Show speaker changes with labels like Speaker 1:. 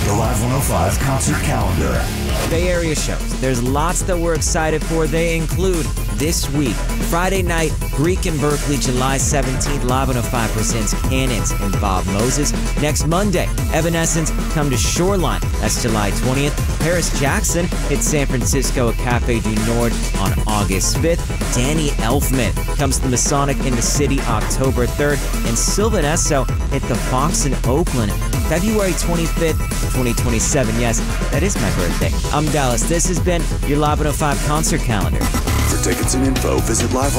Speaker 1: The Live 105 concert calendar.
Speaker 2: Bay Area shows. There's lots that we're excited for. They include this week, Friday night, Greek in Berkeley, July 17th, Live 105 presents Cannons and Bob Moses. Next Monday, Evanescence come to Shoreline. That's July 20th. Paris Jackson hits San Francisco at Cafe du Nord on August 5th. Danny Elfman comes to Masonic in the City October 3rd. And Sylvan Esso hit the Fox in Oakland February 25th, 2027. Yes, that is my birthday. I'm Dallas. This has been your Live 105 concert calendar.
Speaker 1: For tickets and info, visit Live